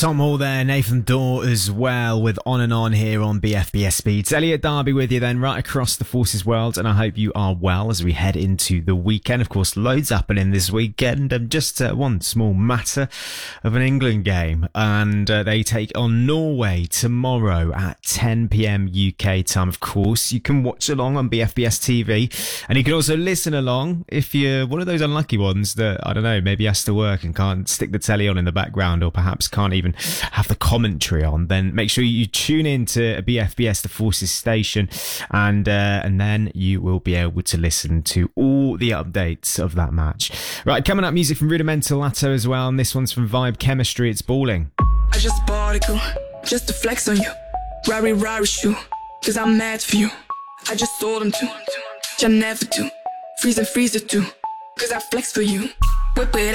Tom Hall there, Nathan Dawe as well, with On and On here on BFBS Speeds. Elliot Darby with you then, right across the Forces world, and I hope you are well as we head into the weekend. Of course, loads happening this weekend. Just one small matter of an England game, and they take on Norway tomorrow at 10 p.m. UK time. Of course, you can watch along on BFBS TV, and you can also listen along if you're one of those unlucky ones that, I don't know, maybe has to work and can't stick the telly on in the background, or perhaps can't even have the commentary on. Then make sure you tune in to BFBS, the Forces station, and then you will be able to listen to all the updates of that match. Right, coming up, music from Rudimental Lato as well, and this one's from Vibe Chemistry. It's Balling. I just bought a girl just to flex on you. Rari shoe, cause I'm mad for you. I just sold them to, I never do. Freezer too, cause I flex for you. Whip it